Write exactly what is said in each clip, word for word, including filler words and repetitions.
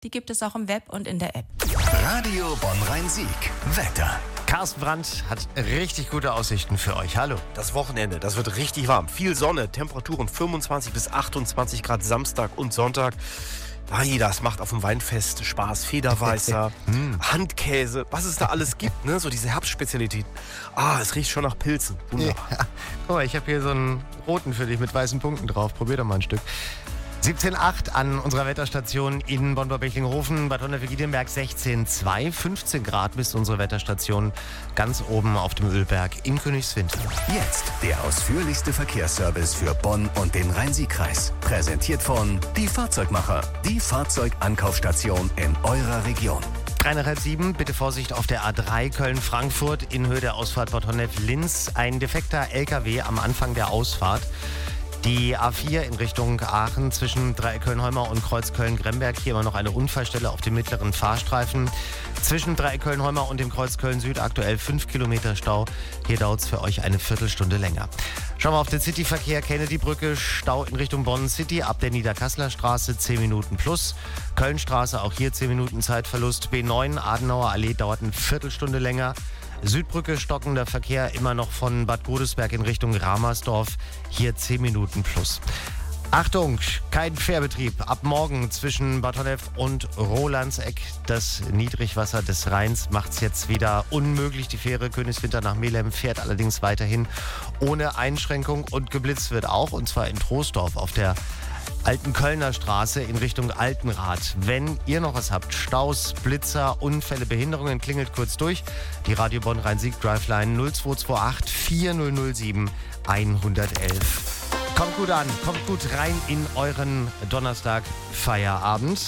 Die gibt es auch im Web und in der App. Radio Bonn-Rhein-Sieg. Wetter. Carsten Brandt hat richtig gute Aussichten für euch. Hallo. Das Wochenende, das wird richtig warm. Viel Sonne, Temperaturen fünfundzwanzig bis achtundzwanzig Grad Samstag und Sonntag. Ai, das macht auf dem Weinfest Spaß. Federweißer, Handkäse, was es da alles gibt, ne? So diese Herbstspezialitäten. Ah, es riecht schon nach Pilzen. Wunderbar. Ja. Guck mal, ich habe hier so einen roten für dich mit weißen Punkten drauf. Probier doch mal ein Stück. siebzehn Komma acht an unserer Wetterstation in Bonn-Bechlingenhofen, Bad Honnef-Giedenberg sechzehn Komma zwei, fünfzehn Grad bis unsere Wetterstation ganz oben auf dem Ölberg in Königswinter. Jetzt der ausführlichste Verkehrsservice für Bonn und den Rhein-Sieg-Kreis. Präsentiert von Die Fahrzeugmacher, die Fahrzeugankaufstation in eurer Region. Drei nach halb sieben, bitte Vorsicht auf der A drei Köln-Frankfurt in Höhe der Ausfahrt Bad Honnef-Linz. Ein defekter L K W am Anfang der Ausfahrt. Die A vier in Richtung Aachen zwischen Dreieck-Köln-Holmer und Kreuz Köln-Gremberg. Hier immer noch eine Unfallstelle auf dem mittleren Fahrstreifen. Zwischen Dreieck-Köln-Holmer und dem Kreuz Köln-Süd aktuell fünf Kilometer Stau. Hier dauert es für euch eine Viertelstunde länger. Schauen wir auf den Cityverkehr. Kennedy-Brücke, Stau in Richtung Bonn City ab der Niederkasseler Straße zehn Minuten plus. Kölnstraße auch hier zehn Minuten Zeitverlust. B neun Adenauer Allee dauert eine Viertelstunde länger. Südbrücke stockender Verkehr immer noch von Bad Godesberg in Richtung Ramersdorf. Hier zehn Minuten plus. Achtung, kein Fährbetrieb. Ab morgen zwischen Bad Honnef und Rolandseck. Das Niedrigwasser des Rheins macht es jetzt wieder unmöglich. Die Fähre Königswinter nach Melem fährt allerdings weiterhin ohne Einschränkung. Und geblitzt wird auch, und zwar in Troisdorf auf der Alten Kölner Straße in Richtung Altenrad. Wenn ihr noch was habt, Staus, Blitzer, Unfälle, Behinderungen, klingelt kurz durch. Die Radio Bonn Rhein-Sieg Driveline null zwei zwei acht vier null null sieben eins eins eins. Kommt gut an, kommt gut rein in euren Donnerstag-Feierabend.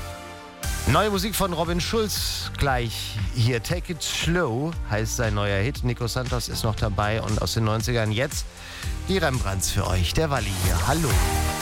Neue Musik von Robin Schulz gleich hier. Take It Slow heißt sein neuer Hit. Nico Santos ist noch dabei und aus den neunzigern jetzt die Rembrandts für euch. Der Walli hier. Hallo.